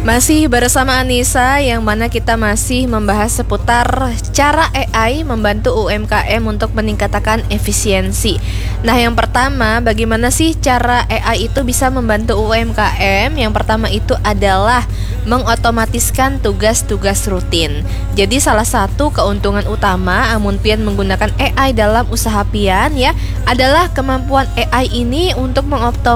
Masih bersama Anissa, yang mana kita masih membahas seputar cara AI membantu UMKM untuk meningkatkan efisiensi. Nah, yang pertama, bagaimana sih cara AI itu bisa membantu UMKM? Yang pertama itu adalah mengotomatiskan tugas-tugas rutin. Jadi salah satu keuntungan utama Amun Pian menggunakan AI dalam usaha Pian ya adalah kemampuan AI ini untuk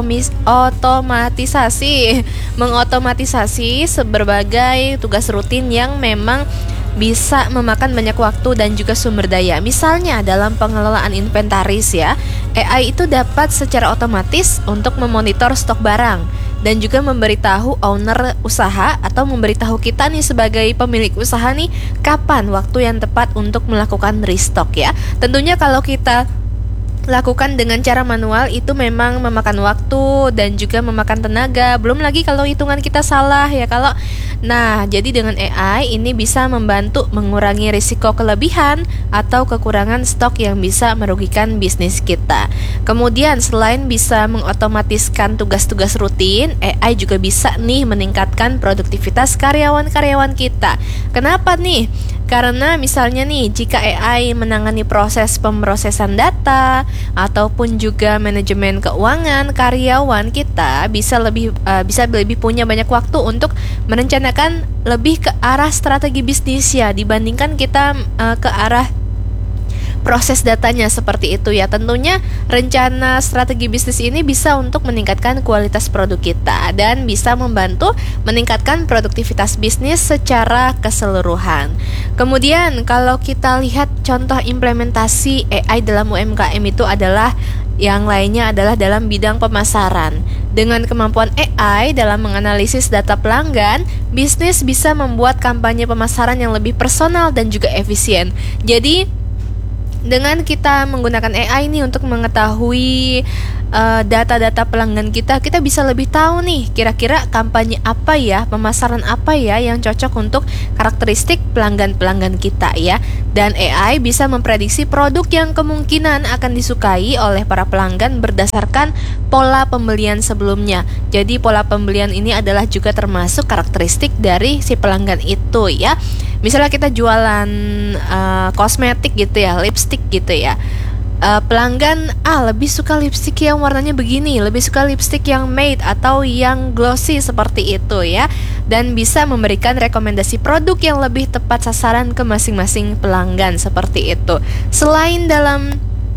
mengotomatisasi berbagai tugas rutin yang memang bisa memakan banyak waktu dan juga sumber daya. Misalnya dalam pengelolaan inventaris ya, AI itu dapat secara otomatis untuk memonitor stok barang dan juga memberitahu owner usaha atau memberitahu kita nih sebagai pemilik usaha nih kapan waktu yang tepat untuk melakukan restock ya. Tentunya kalau kita lakukan dengan cara manual itu memang memakan waktu dan juga memakan tenaga. Belum lagi kalau hitungan kita salah ya Nah, jadi dengan AI ini bisa membantu mengurangi risiko kelebihan atau kekurangan stok yang bisa merugikan bisnis kita. Kemudian selain bisa mengotomatiskan tugas-tugas rutin, AI juga bisa nih meningkatkan produktivitas karyawan-karyawan kita. Kenapa nih? Karena misalnya nih, jika AI menangani proses pemrosesan data ataupun juga manajemen keuangan, karyawan kita bisa lebih punya banyak waktu untuk merencanakan lebih ke arah strategi bisnis ya, dibandingkan kita ke arah proses datanya seperti itu ya. Tentunya rencana strategi bisnis ini bisa untuk meningkatkan kualitas produk kita dan bisa membantu meningkatkan produktivitas bisnis secara keseluruhan. Kemudian kalau kita lihat contoh implementasi AI dalam UMKM itu adalah yang lainnya adalah dalam bidang pemasaran. Dengan kemampuan AI dalam menganalisis data pelanggan, bisnis bisa membuat kampanye pemasaran yang lebih personal dan juga efisien. Jadi dengan kita menggunakan AI ini untuk mengetahui data-data pelanggan kita bisa lebih tahu nih kira-kira kampanye apa ya, pemasaran apa ya yang cocok untuk karakteristik pelanggan-pelanggan kita ya. Dan AI bisa memprediksi produk yang kemungkinan akan disukai oleh para pelanggan berdasarkan pola pembelian sebelumnya. Jadi pola pembelian ini adalah juga termasuk karakteristik dari si pelanggan itu ya. Misalnya kita jualan kosmetik gitu ya, lipstick gitu ya, pelanggan lebih suka lipstick yang warnanya begini, lebih suka lipstick yang matte atau yang glossy seperti itu ya. Dan bisa memberikan rekomendasi produk yang lebih tepat sasaran ke masing-masing pelanggan seperti itu. Selain dalam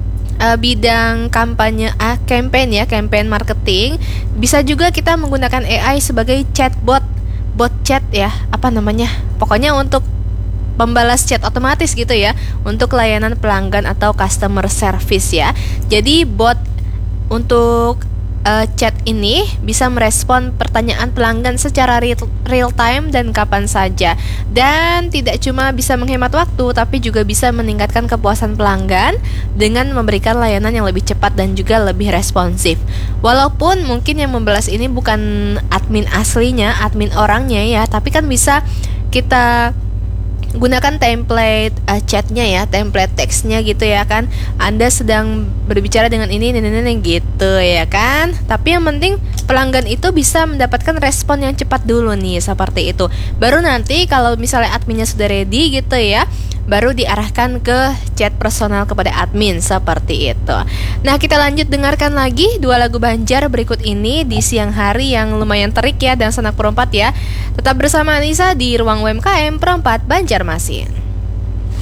bidang kampanye campaign marketing, bisa juga kita menggunakan AI sebagai bot chat ya, pokoknya untuk pembalas chat otomatis gitu ya, untuk layanan pelanggan atau customer service ya. Jadi bot untuk chat ini bisa merespon pertanyaan pelanggan secara real time dan kapan saja. Dan tidak cuma bisa menghemat waktu, tapi juga bisa meningkatkan kepuasan pelanggan dengan memberikan layanan yang lebih cepat dan juga lebih responsif. Walaupun mungkin yang membalas ini bukan admin aslinya, admin orangnya ya, tapi kan bisa kita gunakan template chatnya ya, template teksnya gitu ya kan. Anda sedang berbicara dengan ini gitu ya kan. Tapi yang penting pelanggan itu bisa mendapatkan respon yang cepat dulu nih, seperti itu. Baru nanti kalau misalnya adminnya sudah ready gitu ya, baru diarahkan ke chat personal kepada admin seperti itu. Nah, kita lanjut dengarkan lagi 2 lagu Banjar berikut ini di siang hari yang lumayan terik ya dan sanak perempat ya. Tetap bersama Anissa di Ruang UMKM Perempat Banjarmasin.